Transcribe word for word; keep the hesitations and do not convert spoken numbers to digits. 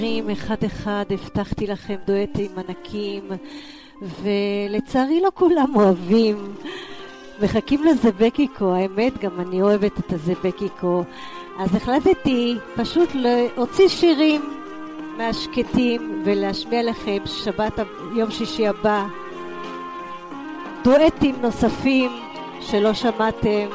אחד אחד הבטחתי לכם דואטים ענקים, ולצערי לא כולם אוהבים, מחכים לזבקיקו. האמת, גם אני אוהבת את הזבקיקו. אז החלטתי פשוט להוציא שירים מהשקטים ולהשמיע לכם שבת יום שישי הבא דואטים נוספים שלא שמעתם,